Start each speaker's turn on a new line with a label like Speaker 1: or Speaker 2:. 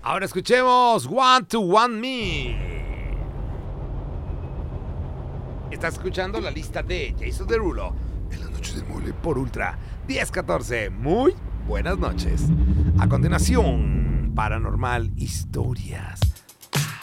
Speaker 1: Ahora escuchemos Want to Want Me. Estás escuchando la lista de Jason Derulo en las noches del mole por Ultra 1014. Muy buenas noches. A continuación, Paranormal Historias.